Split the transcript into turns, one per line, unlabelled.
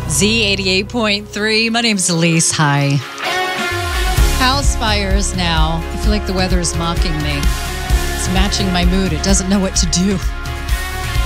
Z88.3. My name's Elise. Hi. House fires now. I feel like the weather is mocking me. It's matching my mood. It doesn't know what to do.